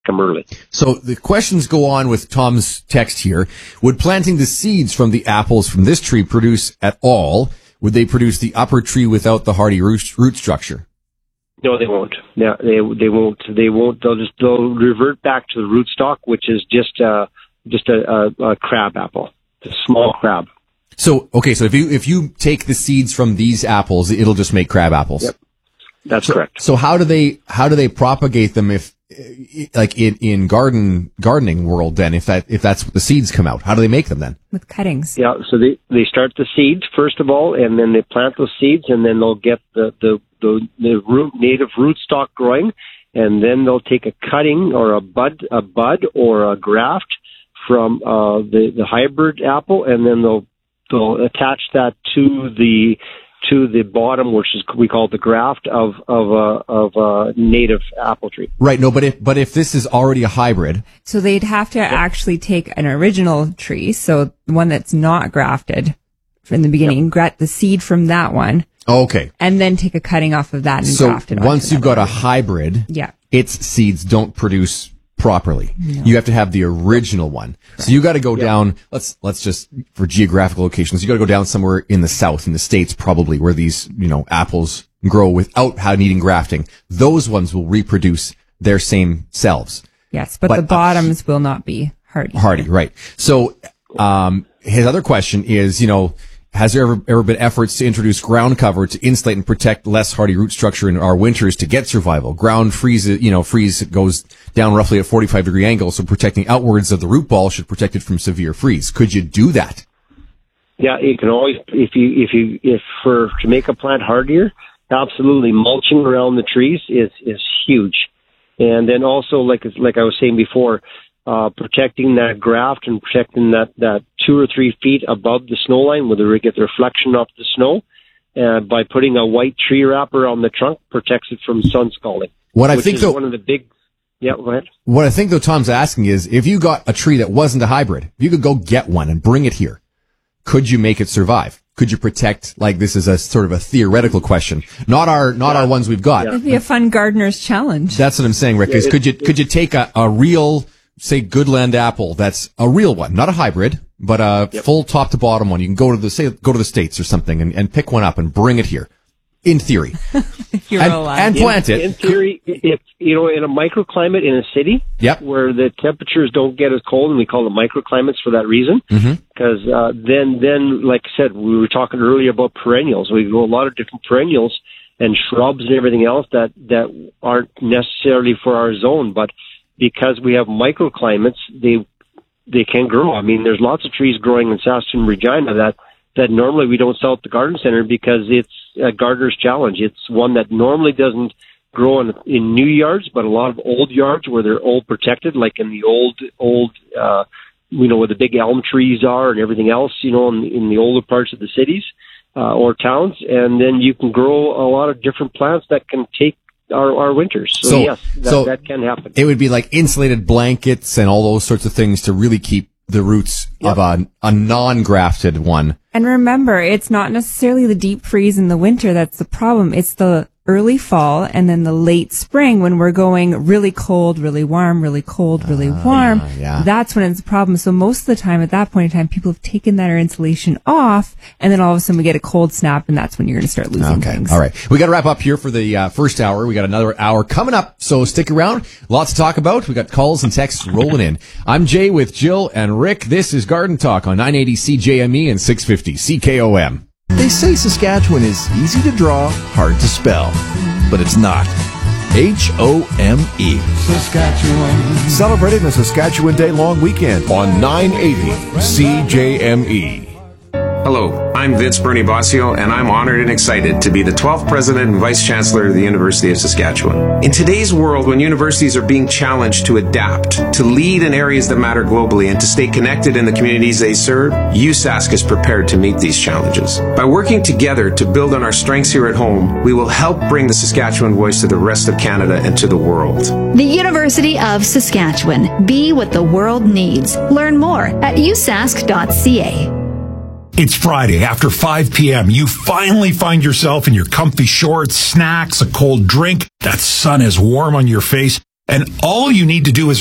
them early. So the questions go on with Tom's text here. Would planting the seeds from the apples from this tree produce at all? Would they produce the upper tree without the hardy root structure? No, they won't. No, they won't. They won't. They'll revert back to the rootstock, which is just a crab apple, a small crab. So if you take the seeds from these apples, it'll just make crab apples. Yep, that's correct. So how do they propagate them if like in gardening world? Then if that's what the seeds come out, how do they make them then? With cuttings. Yeah. So they start the seeds first of all, and then they plant those seeds, and then they'll get the native rootstock growing, and then they'll take a cutting or a bud or a graft from the hybrid apple, and then they'll attach that to the bottom, which is we call the graft of a native apple tree. Right. No, but if this is already a hybrid, so they'd have to actually take an original tree, so the one that's not grafted from the beginning, graft the seed from that one. Okay. And then take a cutting off of that and graft it on. So once you've got a hybrid, its seeds don't produce properly. No. You have to have the original one. Correct. So you got to go down, let's just, for geographical locations, you got to go down somewhere in the South, in the States probably, where these, apples grow without needing grafting. Those ones will reproduce their same selves. Yes, but the bottoms will not be hardy. Hardy, right. So, his other question is, has there ever been efforts to introduce ground cover to insulate and protect less hardy root structure in our winters to get survival? Ground freeze goes down roughly at 45-degree angle, so protecting outwards of the root ball should protect it from severe freeze. Could you do that? Yeah, you can always, to make a plant hardier, absolutely, mulching around the trees is huge. And then also, like I was saying before, protecting that graft and protecting that 2 or 3 feet above the snow line where they get the reflection off the snow, by putting a white tree wrapper on the trunk protects it from sun scalding. One of the big, yeah, go ahead. What I think though Tom's asking is, if you got a tree that wasn't a hybrid, if you could go get one and bring it here, could you make it survive? Could you protect, like this is a sort of a theoretical question, not our ones we've got. It'd be a fun gardener's challenge. That's what I'm saying, Rick, is could you take a real, say, Goodland apple that's a real one, not a hybrid, but a full top to bottom one. You can go to the States or something and pick one up and bring it here. In theory. If you're alive. And plant it. In theory, if, in a microclimate in a city, where the temperatures don't get as cold, and we call them microclimates for that reason, because then, like I said, we were talking earlier about perennials. We grow a lot of different perennials and shrubs and everything else that aren't necessarily for our zone, but because we have microclimates, they can grow. I mean, there's lots of trees growing in Saskatoon, Regina that normally we don't sell at the garden center because it's a gardener's challenge. It's one that normally doesn't grow in new yards, but a lot of old yards where they're old protected, like in the old, where the big elm trees are and everything else, in the older parts of the cities, or towns. And then you can grow a lot of different plants that can take our winters. So yes, that can happen. It would be like insulated blankets and all those sorts of things to really keep the roots of a non-grafted one. And remember, it's not necessarily the deep freeze in the winter that's the problem. It's the early fall and then the late spring when we're going really cold, really warm, really cold, really warm. That's when it's a problem. So most of the time at that point in time, people have taken that insulation off, and then all of a sudden we get a cold snap, and that's when you're going to start losing things. All right. We got to wrap up here for the first hour. We got another hour coming up, so stick around. Lots to talk about. We got calls and texts rolling in. I'm Jay with Jill and Rick. This is Garden Talk on 980 CJME and 650 CKOM. They say Saskatchewan is easy to draw, hard to spell, but it's not. H-O-M-E. Saskatchewan. Celebrating the Saskatchewan Day long weekend on 980 CJME. Hello, I'm Vince Bernie Bossio, and I'm honored and excited to be the 12th President and Vice Chancellor of the University of Saskatchewan. In today's world, when universities are being challenged to adapt, to lead in areas that matter globally, and to stay connected in the communities they serve, USask is prepared to meet these challenges. By working together to build on our strengths here at home, we will help bring the Saskatchewan voice to the rest of Canada and to the world. The University of Saskatchewan. Be what the world needs. Learn more at usask.ca. It's Friday after 5 p.m. You finally find yourself in your comfy shorts, snacks, a cold drink. That sun is warm on your face, And all you need to do is